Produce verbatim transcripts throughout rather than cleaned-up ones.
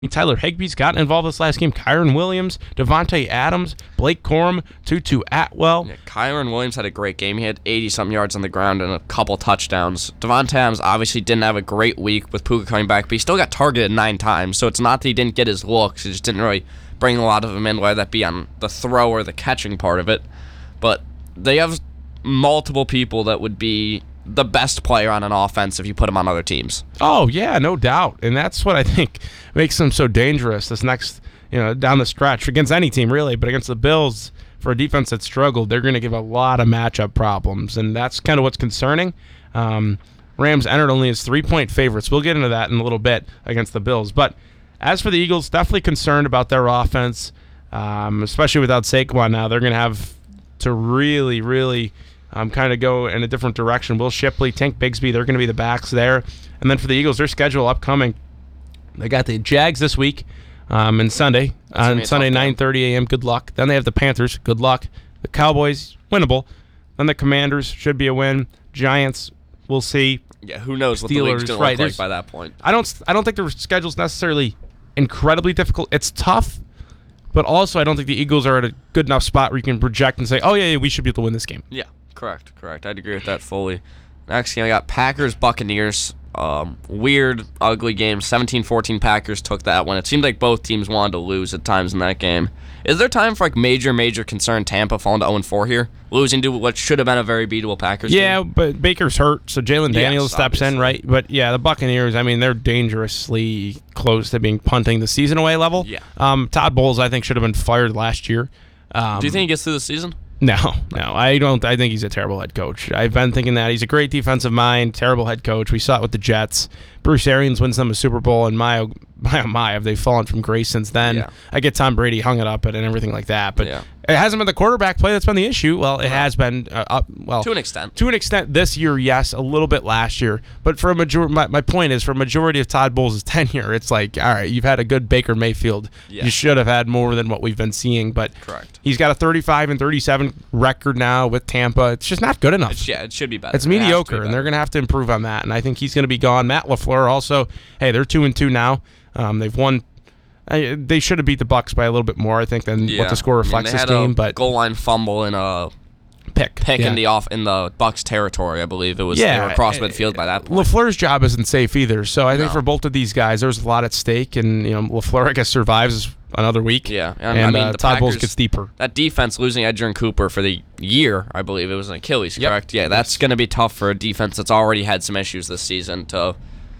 Tyler Higbee's gotten involved this last game. Kyron Williams, Devontae Adams, Blake Corum, Tutu Atwell. Yeah, Kyron Williams had a great game. He had eighty-something yards on the ground and a couple touchdowns. Devontae Adams obviously didn't have a great week with Puka coming back, but he still got targeted nine times. So it's not that he didn't get his looks. He just didn't really bring a lot of them in, whether that be on the throw or the catching part of it. But they have multiple people that would be the best player on an offense if you put him on other teams. Oh, yeah, no doubt. And that's what I think makes them so dangerous this next, you know, down the stretch against any team, really. But against the Bills, for a defense that struggled, they're going to give a lot of matchup problems. And that's kind of what's concerning. Um, Rams entered only as three-point favorites. We'll get into that in a little bit against the Bills. But as for the Eagles, definitely concerned about their offense, um, especially without Saquon now. They're going to have to really, really um, kind of go in a different direction. Will Shipley, Tank Bigsby, they're going to be the backs there. And then for the Eagles, their schedule upcoming, they got the Jags this week um, and Sunday. On Sunday, nine thirty a.m., good luck. Then they have the Panthers, good luck. The Cowboys, winnable. Then the Commanders, should be a win. Giants, we'll see. Yeah, who knows what Steelers, the league's going right, to look like by that point. I don't, I don't think their schedule's necessarily incredibly difficult. It's tough, but also I don't think the Eagles are at a good enough spot where you can project and say, oh, yeah, yeah we should be able to win this game. Yeah, correct, correct. I'd agree with that fully. Next game, I got Packers-Buccaneers. Um, weird, ugly game. seventeen fourteen Packers took that one. It seemed like both teams wanted to lose at times in that game. Is there time for like major, major concern Tampa falling to oh and four here? Losing to what should have been a very beatable Packers yeah, team? but Baker's hurt, so Jalen Daniels Yes, steps obviously. in, right? But yeah, the Buccaneers, I mean, they're dangerously close to being punting the season away level. Yeah. Um, Todd Bowles, I think, should have been fired last year. Um, Do you think he gets through the season? No, no, I don't. I think he's a terrible head coach. I've been thinking that. He's a great defensive mind, terrible head coach. We saw it with the Jets. Bruce Arians wins them a Super Bowl, and my, my, my, have they fallen from grace since then. Yeah. I get Tom Brady hung it up and everything like that, but Yeah. it hasn't been the quarterback play that's been the issue. Well, it has been uh, up. Well, To an extent. To an extent this year, yes, a little bit last year. But for a major, my, my point is, for a majority of Todd Bowles' tenure, it's like, all right, you've had a good Baker Mayfield. Yeah. You should have had more than what we've been seeing. But Correct. he's got a thirty-five and thirty-seven record now with Tampa. It's just not good enough. It's, yeah, it should be better. It's It has to be mediocre, and better. they're going to have to improve on that. And I think he's going to be gone. Matt LaFleur also, hey, they're two and two now. Um, they've won. I, they should have beat the Bucs by a little bit more, I think, than Yeah. what the score I mean, reflects they this had game. a But goal line fumble and a pick, pick yeah. in the off in the Bucs territory, I believe it was. Yeah, they were across uh, midfield by that point. LaFleur's job isn't safe either. So I think No. for both of these guys, there's a lot at stake, and you know, LaFleur, I guess, survives another week. Yeah, and, and I mean, uh, the Todd Bowles Packers- gets deeper. That defense losing Edgerrin Cooper for the year, I believe it was an Achilles, Yep. correct? Yeah, that's going to be tough for a defense that's already had some issues this season to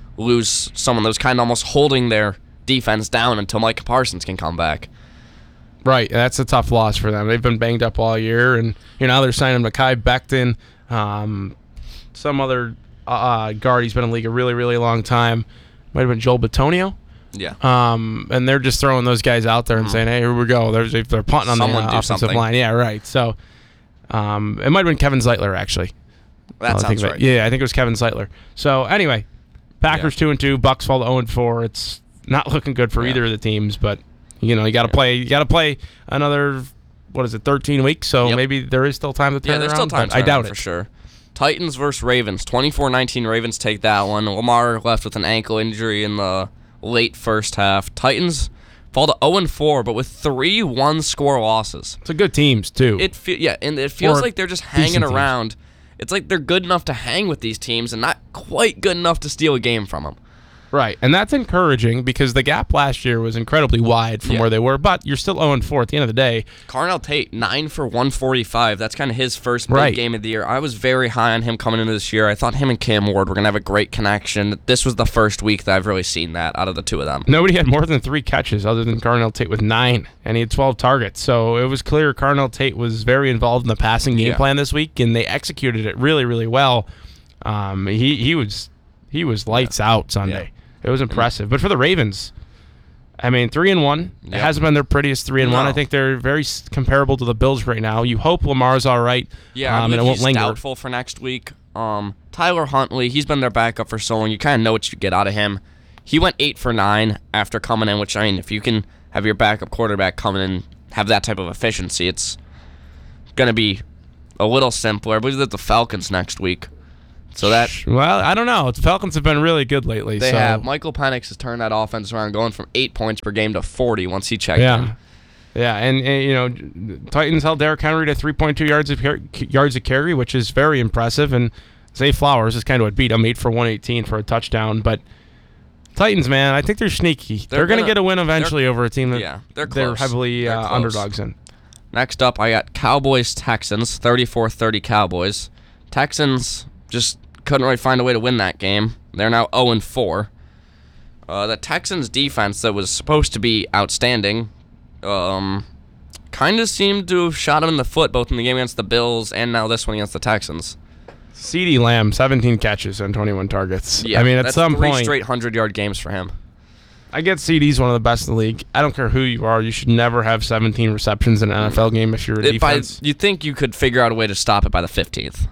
lose someone that was kind of almost holding their defense down until Micah Parsons can come back. Right, that's a tough loss for them. They've been banged up all year, and you know now they're signing Mekhi Becton, um, some other uh, guard. He's been in the league a really, really long time. Might have been Joel Bitonio. Yeah. Um, and they're just throwing those guys out there and saying, "Hey, here we go." There's if they're punting on Someone the do uh, offensive something. line. Yeah, right. So, um, it might have been Kevin Zeitler actually. That Now I sounds think of it. right. Yeah, I think it was Kevin Zeitler. So anyway, Packers Yeah. two and two, Bucks fall to zero and four. It's not looking good for Yeah. either of the teams, but you know you got to Yeah. play. You got to play another. What is it? thirteen weeks. So Yep. maybe there is still time to turn Yeah, there's around. still time but to I turn doubt around it for sure. Titans versus Ravens. twenty-four nineteen Ravens take that one. Lamar left with an ankle injury in the late first half. Titans fall to oh and four, but with three one-score losses. It's a good teams too. It fe- yeah, and it feels Or like they're just hanging decent teams. around. It's like they're good enough to hang with these teams and not quite good enough to steal a game from them. Right, and that's encouraging because the gap last year was incredibly wide from Yeah. where they were, but you're still oh and four at the end of the day. Carnell Tate, nine for one forty-five. That's kind of his first big Right. game of the year. I was very high on him coming into this year. I thought him and Cam Ward were going to have a great connection. This was the first week that I've really seen that out of the two of them. Nobody had more than three catches other than Carnell Tate with nine, and he had twelve targets. So it was clear Carnell Tate was very involved in the passing game Yeah. plan this week, and they executed it really, really well. Um, he he was he was lights out Sunday. It was impressive. But for the Ravens, I mean, three and one. It Yep. hasn't been their prettiest three and one. No. I think they're very s- comparable to the Bills right now. You hope Lamar's all right. Yeah, I um, and it believe won't he's linger. doubtful for next week. Um, Tyler Huntley, he's been their backup for so long. You kind of know what you get out of him. He went eight for nine after coming in, which, I mean, if you can have your backup quarterback come in and have that type of efficiency, it's going to be a little simpler. I believe that the Falcons next week. So that well, I don't know. The Falcons have been really good lately. they so. have. Michael Penix has turned that offense around, going from eight points per game to forty once he checked Yeah. in. Yeah, and, and you know, Titans held Derrick Henry to three point two yards of car- yards of carry, which is very impressive. And Zay Flowers is kind of what beat him, eight for one eighteen for a touchdown. But Titans, man, I think they're sneaky. They're, They're going to gonna- get a win eventually over a team that Yeah, they're they're close. heavily They're uh, close. underdogs in. Next up, I got Cowboys-Texans, thirty-four thirty Cowboys. Texans just couldn't really find a way to win that game. They're now oh and four. Uh, the Texans' defense that was supposed to be outstanding um, kind of seemed to have shot them in the foot both in the game against the Bills and now this one against the Texans. CeeDee Lamb, seventeen catches and twenty-one targets. Yeah, I mean, at that's some three point, straight hundred-yard games for him. I get CeeDee's one of the best in the league. I don't care who you are. You should never have seventeen receptions in an N F L game if you're a It, by, defense. you think you could figure out a way to stop it by the fifteenth.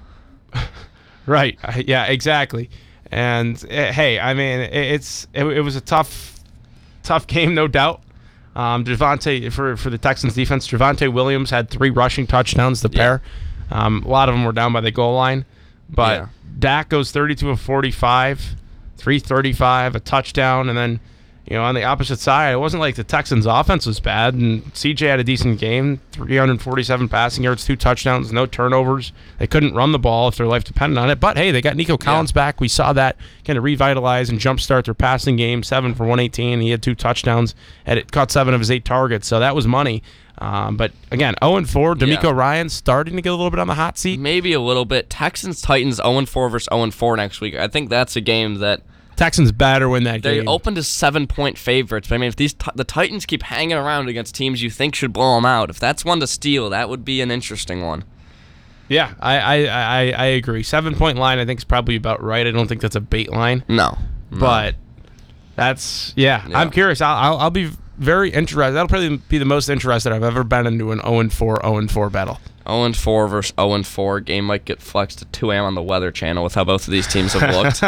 Right. Uh, Yeah, exactly. And uh, hey, I mean, it, it's it, it was a tough, tough game, no doubt. Um, Javonte for for the Texans defense, Javonte Williams had three rushing touchdowns. The Yeah. pair, um, a lot of them were down by the goal line, but Yeah. Dak goes thirty-two of forty-five, three thirty-five, a touchdown, and then. You know, on the opposite side, it wasn't like the Texans' offense was bad, and C J had a decent game, three hundred forty-seven passing yards, two touchdowns, no turnovers. They couldn't run the ball if their life depended on it, but hey, they got Nico Collins Yeah. back. We saw that kind of revitalize and jumpstart their passing game, seven for one eighteen. He had two touchdowns, and it caught seven of his eight targets, so that was money. Um, but again, oh and four, D'Amico Yeah. Ryan starting to get a little bit on the hot seat. Maybe a little bit. Texans Titans oh and four versus oh and four next week. I think that's a game that Texans better win that they game. opened as seven point favorites. But I mean, if these t- the Titans keep hanging around against teams you think should blow them out, if that's one to steal, that would be an interesting one. Yeah, I, I, I, I agree. Seven point line, I think, is probably about right. I don't think that's a bait line. No, no. But that's yeah, Yeah. I'm curious. I'll, I'll I'll be very interested. That'll probably be the most interested I've ever been into an oh and four oh and four battle. oh and four versus oh and four game might get flexed to two a.m. on the Weather Channel with how both of these teams have looked.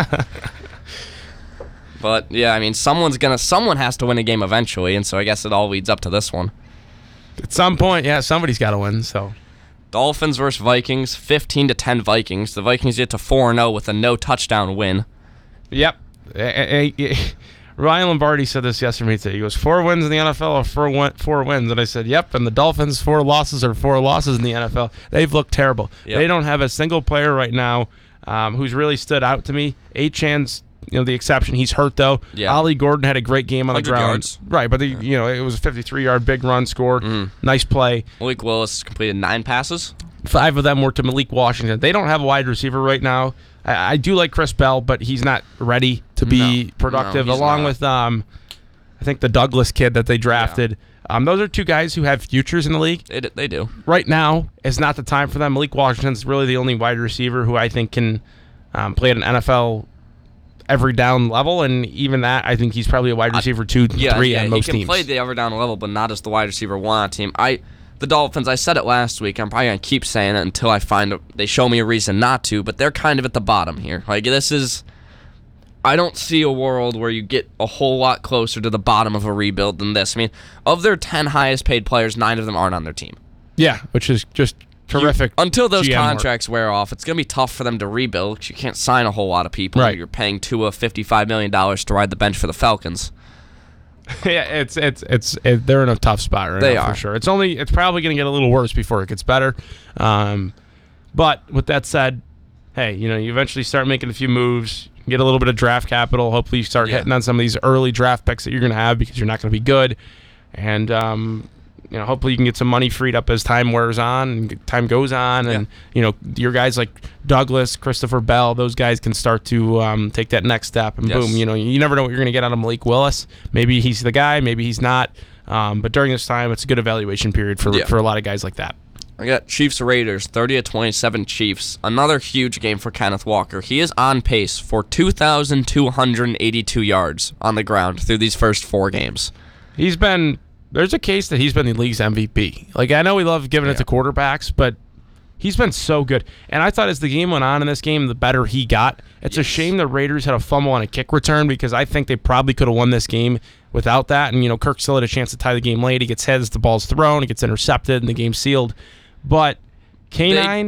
But yeah, I mean, someone's gonna someone has to win a game eventually, and so I guess it all leads up to this one. At some point, yeah, somebody's got to win. So Dolphins versus Vikings, fifteen to ten Vikings. The Vikings get to four and oh with a no touchdown win. yep. Eh, eh, eh, Ryan Lombardi said this yesterday. He goes, four wins in the N F L or four win- four wins, and I said, yep. And the Dolphins, four losses or four losses in the N F L. They've looked terrible. Yep. They don't have a single player right now um, who's really stood out to me. Achan's, you know, the exception. He's hurt though. Yeah. Ollie Gordon had a great game on the one hundred ground. yards. Right, but the, you know, it was a fifty-three yard big run scored. Mm. Nice play. Malik Willis completed nine passes. Five of them were to Malik Washington. They don't have a wide receiver right now. I, I do like Chris Bell, but he's not ready to be No. productive. No, he's along not. with, um, I think the Douglas kid that they drafted. Um, those are two guys who have futures in the league. They, d- they do. Right now is not the time for them. Malik Washington's really the only wide receiver who I think can um, play at an N F L every down level, and even that, I think he's probably a wide receiver two, Yeah, three yeah, on most he can teams. play the every down level, but not as the wide receiver one on a team. I, the Dolphins, I said it last week. I'm probably gonna keep saying it until I find a, they show me a reason not to. But they're kind of at the bottom here. Like this is, I don't see a world where you get a whole lot closer to the bottom of a rebuild than this. I mean, of their ten highest paid players, nine of them aren't on their team. Yeah, which is just terrific. You, until those G M work. contracts wear off, it's gonna be tough for them to rebuild because you can't sign a whole lot of people. Right. You're paying Tua fifty-five million dollars to ride the bench for the Falcons. Yeah, it's it's it's it, they're in a tough spot right They now are. for sure. It's only it's probably going to get a little worse before it gets better. Um, but with that said, hey, you know, you eventually start making a few moves, get a little bit of draft capital. Hopefully, you start Yeah. hitting on some of these early draft picks that you're going to have because you're not going to be good, and um, you know, hopefully you can get some money freed up as time wears on and time goes on, and you know, your guys like Douglas, Christopher Bell, those guys can start to um, take that next step, and Yes. boom, you know, you never know what you're going to get out of Malik Willis. Maybe he's the guy, maybe he's not. Um, but during this time, it's a good evaluation period for Yeah. for a lot of guys like that. I got Chiefs Raiders, thirty to twenty-seven Chiefs. Another huge game for Kenneth Walker. He is on pace for two thousand two hundred eighty-two yards on the ground through these first four games. He's been there's a case that he's been the league's M V P. Like, I know we love giving it Yeah. to quarterbacks, but he's been so good. And I thought as the game went on in this game, the better he got. It's a Yes. shame the Raiders had a fumble on a kick return because I think they probably could have won this game without that. And, you know, Kirk still had a chance to tie the game late. He gets hit as the ball's thrown. He gets intercepted and the game's sealed. But K nine,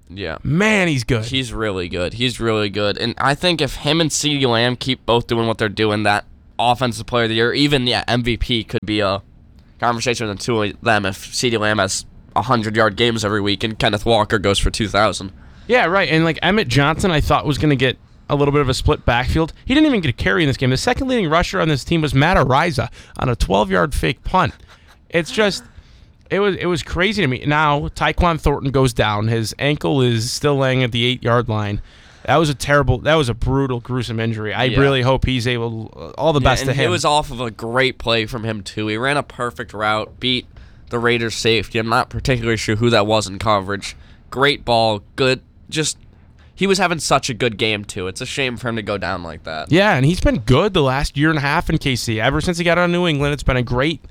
Yeah. Man, he's good. He's really good. He's really good. And I think if him and CeeDee Lamb keep both doing what they're doing, that Offensive Player of the Year, even, yeah, M V P could be a conversation with the two of them if CeeDee Lamb has one hundred-yard games every week and Kenneth Walker goes for two thousand. Yeah, right. And, like, Emmett Johnson, I thought was going to get a little bit of a split backfield. He didn't even get a carry in this game. The second leading rusher on this team was Matt Ariza on a twelve-yard fake punt. It's just, it was it was crazy to me. Now, Tyquan Thornton goes down. His ankle is still laying at the eight-yard line. That was a terrible, that was a brutal, gruesome injury. I Yeah. really hope he's able, all the Yeah, best and to him. it was off of a great play from him, too. He ran a perfect route, beat the Raiders' safety. I'm not particularly sure who that was in coverage. Great ball, good, just, he was having such a good game, too. It's a shame for him to go down like that. Yeah, and he's been good the last year and a half in K C. Ever since he got out of New England, it's been a great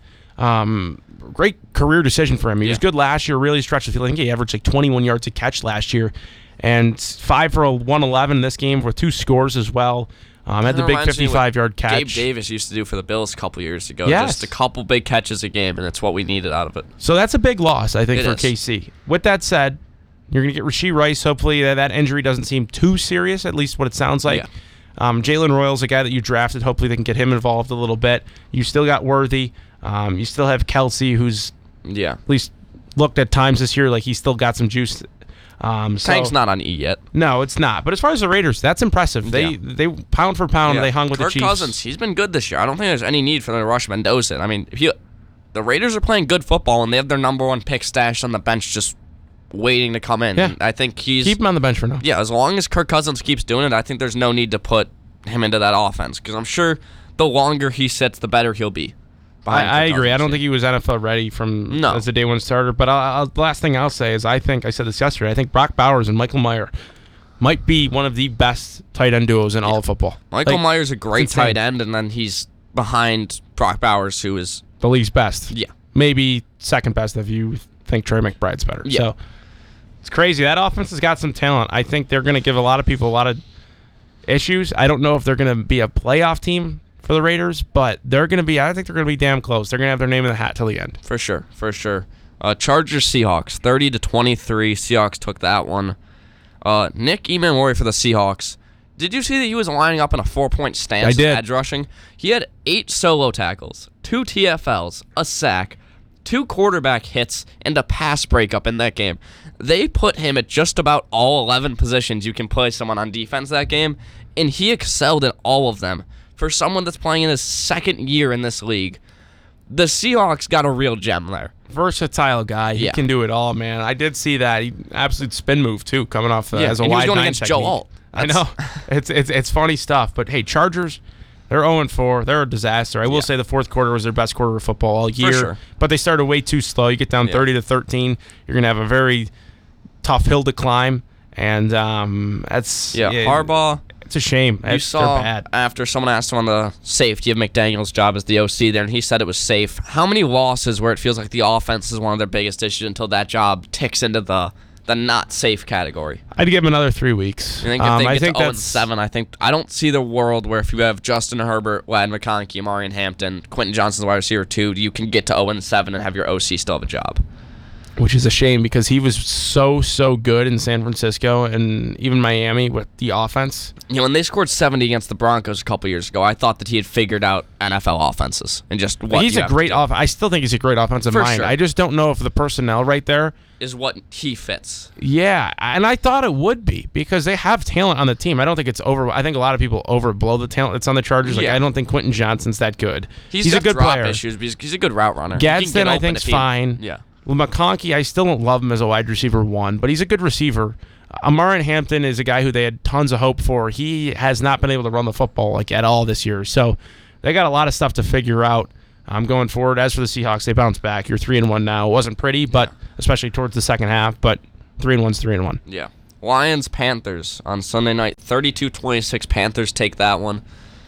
um, great career decision for him. He Yeah. was good last year, really stretched the field. I think he averaged like twenty-one yards a catch last year, and five for a one eleven this game with two scores as well. Um, had the big fifty-five-yard catch. Gabe Davis used to do for the Bills a couple years ago. Yes. Just a couple big catches a game, and it's what we needed out of it. So that's a big loss, I think, It for is. K C. With that said, you're going to get Rashee Rice. Hopefully that, that injury doesn't seem too serious, at least what it sounds like. Yeah. Um, Jalen Royals, a guy that you drafted. Hopefully they can get him involved a little bit. You still got Worthy. Um, you still have Kelsey, who's Yeah. at least looked at times this year like he's still got some juice. Um, so, Tank's not on E yet. No, it's not. But as far as the Raiders, that's impressive. They Yeah. they pound for pound, Yeah. they hung with Kirk the Chiefs. Cousins, he's been good this year. I don't think there's any need for them to rush Mendoza. I mean, if you, the Raiders are playing good football, and they have their number one pick stashed on the bench just waiting to come in. Yeah. And I think he's... Keep him on the bench for now. Yeah, as long as Kirk Cousins keeps doing it, I think there's no need to put him into that offense, because I'm sure the longer he sits, the better he'll be. I, behind I Kirk agree. I Cousins. don't think he was N F L ready from No. as a day one starter. But I'll, I'll, the last thing I'll say is I think I said this yesterday. I think Brock Bowers and Michael Mayer might be one of the best tight end duos in all of football. Michael Like, Myers a great it's insane. tight end, and then he's behind Brock Bowers, who is the league's best. yeah. Maybe second best if you think Trey McBride's better. Yeah. So it's crazy. That offense has got some talent. I think they're going to give a lot of people a lot of issues. I don't know if they're going to be a playoff team for the Raiders, but they're going to be. I think they're going to be damn close. They're going to have their name in the hat till the end. For sure, for sure. Uh, Chargers Seahawks, thirty to twenty-three. Seahawks took that one. Uh, Nick Emmanwori for the Seahawks. Did you see that he was lining up in a four-point stance? I did. Edge rushing. He had eight solo tackles, two T F Ls, a sack, two quarterback hits, and a pass breakup in that game. They put him at just about all eleven positions you can play someone on defense that game, and he excelled in all of them. For someone that's playing in his second year in this league, the Seahawks got a real gem there. Versatile guy. He Yeah. can do it all, man. I did see that. He absolute spin move too, coming off uh, Yeah, as a and he was wide going nine against Joe technique. Alt. I That's- know. it's it's it's funny stuff. But hey, Chargers, they're oh and four. They're a disaster. I will Yeah. say the fourth quarter was their best quarter of football all year. sure. But they started way too slow. You get down Yeah. thirty to thirteen, you're gonna have a very tough hill to climb, and um, that's Yeah, Harbaugh. It's a shame. You It's- saw they're bad. after someone asked him on the safety of McDaniel's job as the O C there, and he said it was safe. How many losses where it feels like the offense is one of their biggest issues until that job ticks into the the not safe category? I'd give him another three weeks. I think if Um, they I get think to oh and that's seven, I think I don't see the world where if you have Justin Herbert, Lad McConkey, Marion Hampton, Quentin Johnson's wide receiver two, you can get to oh and seven and have your O C still have a job. which is a shame because he was so so good in San Francisco and even Miami with the offense. You know, when they scored seventy against the Broncos a couple years ago, I thought that he had figured out N F L offenses and just what he's you a have to great do off. I still think he's a great offensive For mind. sure. I just don't know if the personnel right there. is what he fits. Yeah, and I thought it would be because they have talent on the team. I don't think it's over. I think a lot of people overblow the talent that's on the Chargers. Like Yeah. I don't think Quentin Johnson's that good. He's, a got good drop player. issues, but he's, he's a good route runner. He can Gadsden, get I open think, if is he- fine. Yeah. Well, McConkey, I still don't love him as a wide receiver one, but he's a good receiver. Amarian Hampton is a guy who they had tons of hope for. He has not been able to run the football like at all this year, so they got a lot of stuff to figure out. Um, going forward, as for the Seahawks, they bounced back. You're three and one now. It wasn't pretty, but especially towards the second half. But three and one's three and one. Yeah. Lions Panthers on Sunday night, thirty-two twenty-six. Panthers take that one.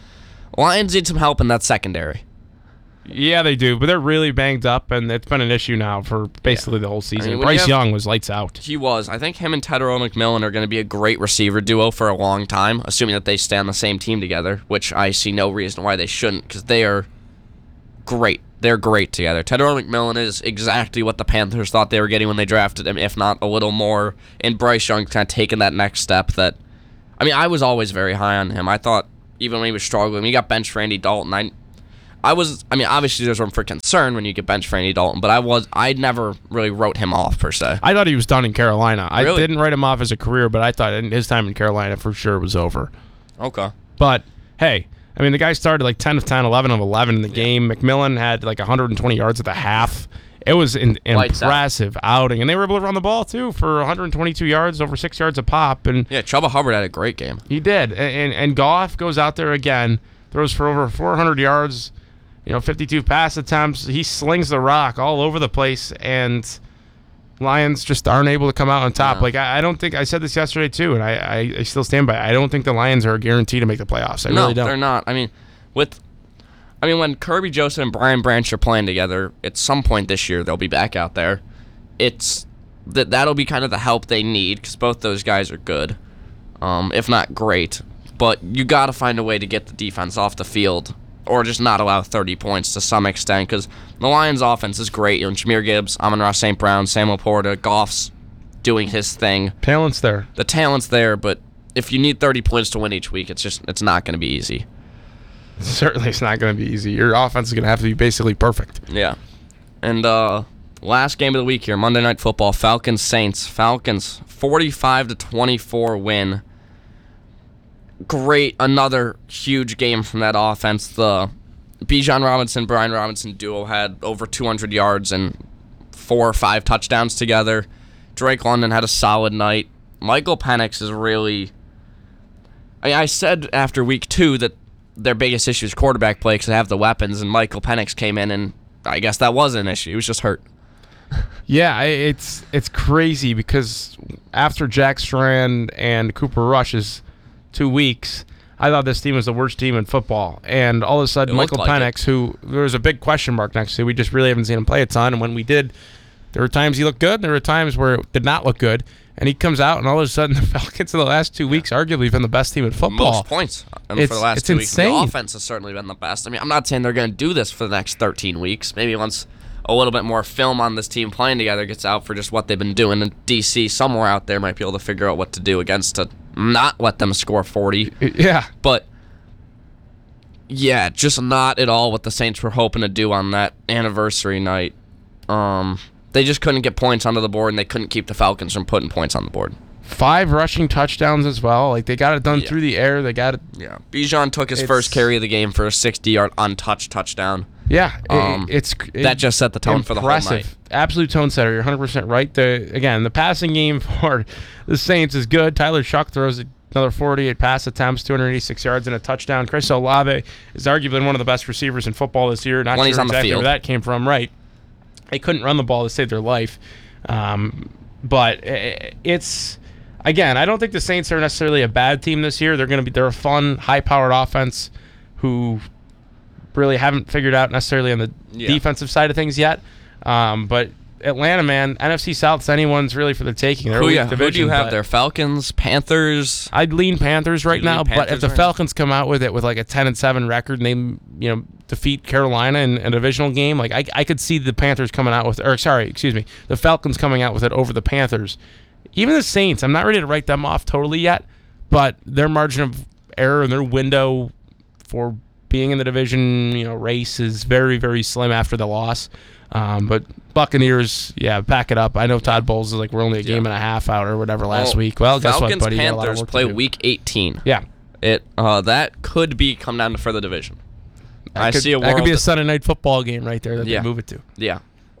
Lions need some help in that secondary. Yeah, they do, but they're really banged up, and it's been an issue now for basically the whole season. I mean, when Bryce you have- Young was lights out. He was. I think him and Tedero McMillan are going to be a great receiver duo for a long time, assuming that they stay on the same team together, which I see no reason why they shouldn't, because they are great. They're great together. Tedor McMillan is exactly what the Panthers thought they were getting when they drafted him, if not a little more. And Bryce Young kind of taking that next step that, I mean, I was always very high on him. I thought even when he was struggling, he got benched for Andy Dalton. I, I was, I mean, obviously there's room for concern when you get benched for Andy Dalton, but I was, I never really wrote him off per se. I thought he was done in Carolina. I Really? didn't write him off as a career, but I thought his time in Carolina for sure was over. Okay. But, hey, I mean, the guy started like ten of ten, eleven of eleven in the game. McMillan had like one hundred twenty yards at the half. It was an Lights out. impressive outing. And they were able to run the ball, too, for one hundred twenty-two yards, over six yards a pop. And Yeah, Chuba Hubbard had a great game. he did. And, and, and Goff goes out there again, throws for over four hundred yards, you know, fifty-two pass attempts. He slings the rock all over the place, and Lions just aren't able to come out on top. No. Like, I, I don't think, I said this yesterday, too, and I, I, I still stand by it. I don't think the Lions are guaranteed to make the playoffs. I no, really don't. they're not. I mean, with, I mean, when Kirby Joseph and Brian Branch are playing together, at some point this year they'll be back out there. It's that that'll be kind of the help they need because both those guys are good, um, if not great. But you got to find a way to get the defense off the field, or just not allow thirty points to some extent. Because the Lions' offense is great. You know, Jahmyr Gibbs, Amon-Ra Saint Brown, Sam Laporta, Goff's doing his thing. Talent's there. The talent's there, but if you need thirty points to win each week, it's just it's not going to be easy. Certainly, it's not going to be easy. Your offense is going to have to be basically perfect. Yeah. And uh, last game of the week here, Monday Night Football, Falcons Saints. Falcons forty-five to twenty-four win. Great, another huge game from that offense. The Bijan Robinson, Brian Robinson duo had over two hundred yards and four or five touchdowns together. Drake London had a solid night. Michael Penix is really. I mean, I said after week two that their biggest issue is quarterback play because they have the weapons, and Michael Penix came in, and I guess that was an issue. He was just hurt. Yeah, I- it's it's crazy because after Jack Strand and Cooper Rush's two weeks, I thought this team was the worst team in football. And all of a sudden, It looked Michael like Penix, who there was a big question mark next to, we just really haven't seen him play a ton. And when we did, there were times he looked good, and there were times where it did not look good. And he comes out, and all of a sudden, the Falcons in the last two weeks arguably been the best team in football. Most points and It's- for the last it's two weeks. The insane. offense has certainly been the best. I mean, I'm not saying they're going to do this for the next thirteen weeks. Maybe once a little bit more film on this team playing together gets out for just what they've been doing, and D C somewhere out there might be able to figure out what to do against to not let them score forty. Yeah. But yeah, just not at all what the Saints were hoping to do on that anniversary night. Um, they just couldn't get points onto the board, and they couldn't keep the Falcons from putting points on the board. Five rushing touchdowns as well. Like, they got it done Yeah. through the air. They got it. Yeah, Bijan took his It's- first carry of the game for a sixty-yard untouched touchdown. Yeah, it- Um, it's it, that just set the tone for the whole impressive. night. Absolute tone setter. You're one hundred percent right. The again, the passing game for the Saints is good. Tyler Shuck throws another forty-eight pass attempts, two hundred eighty-six yards, and a touchdown. Chris Olave is arguably one of the best receivers in football this year. Not When sure he's on the exactly field. where that came from. Right, they couldn't run the ball to save their life, um, but i- it's. Again, I don't think the Saints are necessarily a bad team this year. They're going to be they're a fun, high-powered offense who really haven't figured out necessarily on the Yeah. defensive side of things yet. Um, but Atlanta, man, N F C South's anyone's really for the taking. They're a Who, weak yeah, who do division, you have but there? Falcons, Panthers. I'd lean Panthers right You lean now, but if Panthers the right? Falcons come out with it with like a ten and seven record and they, you know, defeat Carolina in, in a divisional game, like I, I could see the Panthers coming out with, or sorry, excuse me, the Falcons coming out with it over the Panthers. Even the Saints, I'm not ready to write them off totally yet, but their margin of error and their window for being in the division, you know, race is very, very slim after the loss. Um, but Buccaneers, yeah, back it up. I know Todd Bowles is like, we're only a game Yeah. and a half out or whatever last Oh, week. Well, guess Falcons, what, buddy? You got a lot of Panthers work to play do. week eighteen. Yeah. It uh, that could be come down to for the division. That I could, see a that world. could be a Sunday night football game right there that Yeah. they move it to. yeah,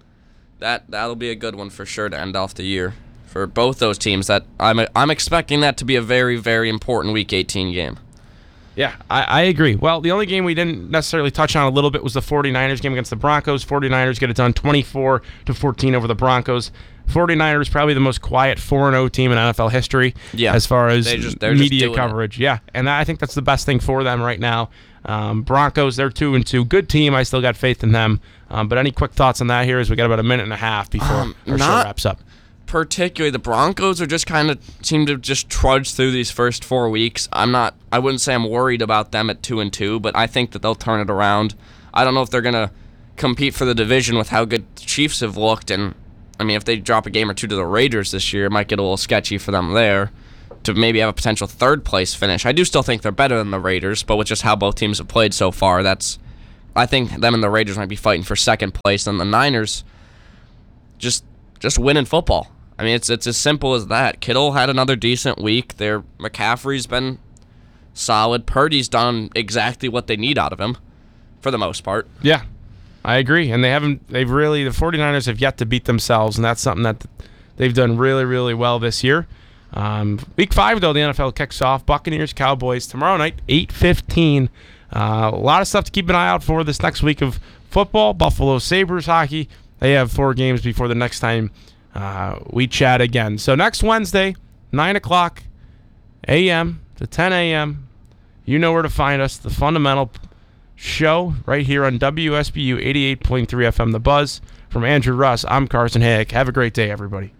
that that'll be a good one for sure to end off the year for both those teams. That I'm I'm expecting that to be a very very important week eighteen game. Yeah, I, I agree. Well, the only game we didn't necessarily touch on a little bit was the 49ers game against the Broncos. 49ers get it done twenty-four to fourteen over the Broncos. 49ers probably the most quiet four and oh team in N F L history Yeah, as far as they just- they're just media doing it. coverage. Yeah, and I think that's the best thing for them right now. Um, Broncos, they're two and two. Good team. I still got faith in them. Um, but any quick thoughts on that here as we got about a minute and a half before Um, our show not- wraps up. Particularly the Broncos are just kind of seem to just trudge through these first four weeks. I'm not. I wouldn't say I'm worried about them at two and two, but I think that they'll turn it around. I don't know if they're gonna compete for the division with how good the Chiefs have looked. And, I mean, if they drop a game or two to the Raiders this year, it might get a little sketchy for them there to maybe have a potential third-place finish. I do still think they're better than the Raiders, but with just how both teams have played so far, that's... I think them and the Raiders might be fighting for second place, and the Niners just just winning football. I mean, it's it's as simple as that. Kittle had another decent week. Their McCaffrey's been solid. Purdy's done exactly what they need out of him, for the most part. Yeah, I agree. And they haven't. They've really the 49ers have yet to beat themselves, and that's something that they've done really, really well this year. Um, week five, though, the N F L kicks off. Buccaneers, Cowboys tomorrow night, eight fifteen. Uh, a lot of stuff to keep an eye out for this next week of football. Buffalo Sabres hockey. They have four games before the next time uh, we chat again. So next Wednesday, nine o'clock a m to ten a m, you know where to find us. The Fundamental Show right here on W S B U eighty-eight point three F M The Buzz. From Andrew Russ, I'm Carson Hayek. Have a great day, everybody.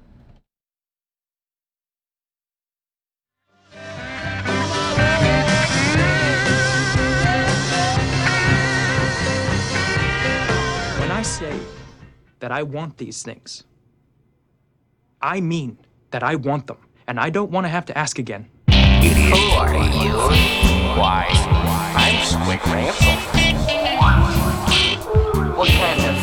I say that I want these things, I mean that I want them, and I don't want to have to ask again. Who are you? Why, I'm Squick Ransom.